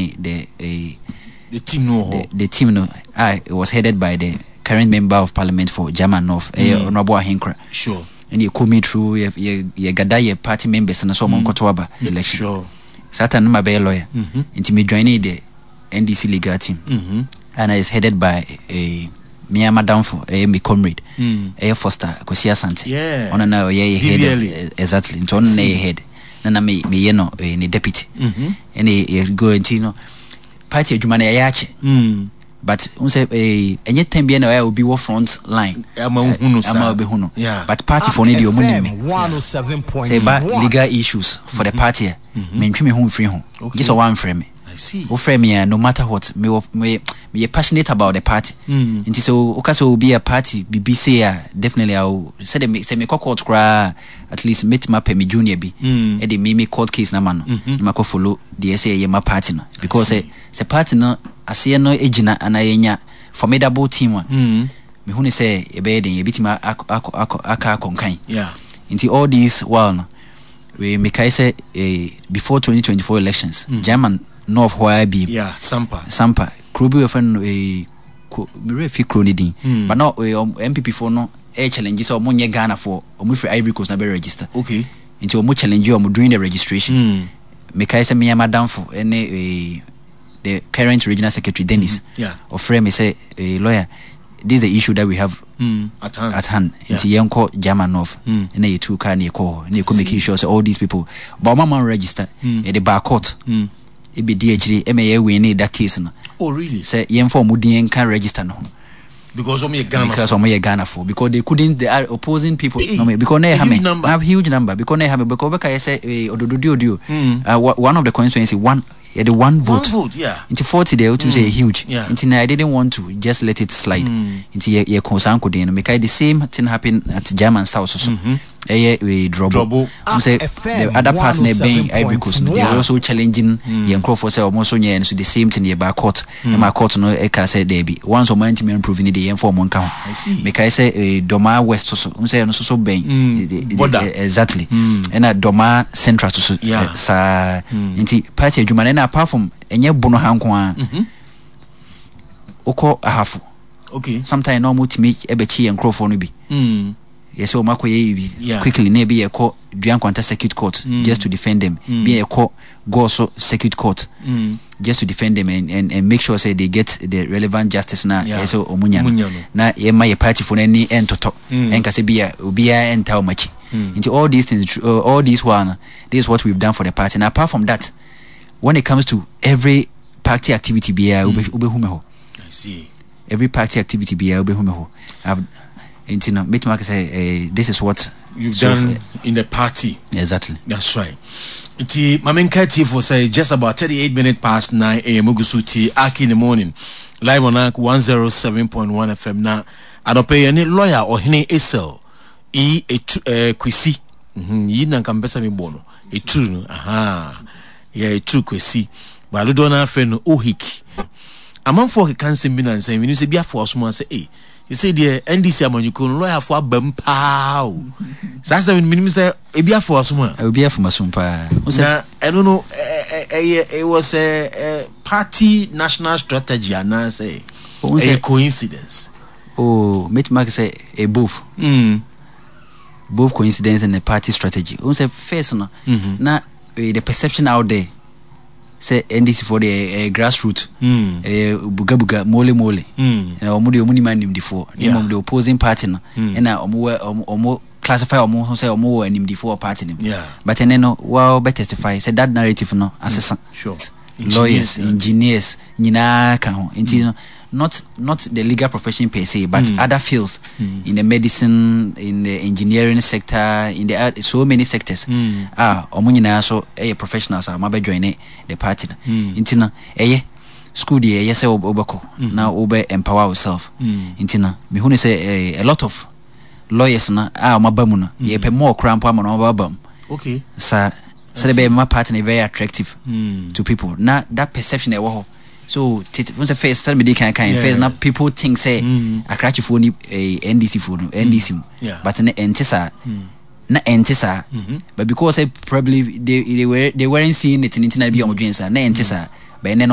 the team no it was headed by the current member of parliament for German North, Honorable Ahinkra. Sure. And you come through your gada party members and so on Kotoaba election. Sure. Satan my be lawyer. Into me joining the NDC legal team. And it's headed by a Mia Madam for me comrade. Foster Kosia Sante. Yeah. On now head exactly. Into on head. Nana me the deputy. And he go into party Jumane Ayache. But unse enye tembe na will be front line ama hunu but party for need your money say about legal issues for the party me ntwe me hu free ho just one frame I see o frame me no matter what me passionate about the party nti so okaso be a party BBC definitely I will say me court cry at least meet my me junior bi e dey me court case na man no ma follow the say my party no because say party no ase no ejina anayenya formidable team me hu ni say e be den e bitima aka konkan into all these while we make I say before 2024 elections German North where be Sampa Krubi we friend me refi kroni din but now MPP for no challenges or monye Ghana for or free Ivory Coast na be register okay into o challenge you doing the registration make I say me madam for any the current regional secretary Dennis or frame me say a lawyer this is the issue that we have at hand it's yenko German North and you two can you call and you make sure say all these people but mama register at the bar court it be DHD MA we need that case no. Oh really say yenfo mudien can register no because Ghana for because they couldn't they are opposing people because they have huge number because they have because I say ododio one of the constituency one vote into 40 they to say huge into I didn't want to just let it slide into ye concern could make the same thing happen at German South so we drop say the other partner being Ivory Coast they are also challenging young for say almost so the same thing ye back court my court no e ka say there be once o man to me improving the inform one count I see make I say Doma West so say no so ben exactly and Doma Central so sa into party adwuma na apart from enye bono hanko a oko ahafo okay sometimes no mutimi ebechi enkrofo no bi yes o makoye quickly na be yeko duan kwanta circuit court just to defend them be yeko go so circuit court just to defend them and make sure say they get the relevant justice na yes o omunya na ye ma ye party for any entoto enka se bia obia enta o machi into all these things all these one this is what we've done for the party and apart from that when it comes to every party activity bia ubehumeho I see every party activity bia ubehumeho into Bitmark say this is what you've done in the party exactly that's right iti mamenka for say just about 38 minutes past 9 a.m. Mugusuti Aki in the morning live on 107.1 FM na adope any lawyer or hine esel kwesi yi na kampesa mi bono true a true kwesi ba do na friend no ohik amanfo ke kan sem bi na nsan we say bia for so say you say the NDC amanyuko lawyer for abam pa o sasa minimum say bia for so ma bia for masum pa na I don't know it was a party national strategy and I say a coincidence make mark say a both coincidence and a party strategy say first no na the perception out there say NDC for the grassroots buga mole and omudi man nim before name of the opposing party no and omo classify omo say omo nim before party nim but then no well better testify say that narrative no assessant sure lawyers engineers nyina kan ho nti not the legal profession per se but other fields in the medicine in the engineering sector in the so many sectors omo nyina so professionals are mabe join the party nti na school dey say obeko na obe empower yourself nti na me hu say a lot of lawyers na mabamu no ye pe more cramp am no mabam okay so the be my partner very attractive to people now that perception ewo so once the face tell me they can face now people think say akrachi for ni NDC for NDC but na entisa but because probably they weren't seeing it in internet be on dreams na entisa but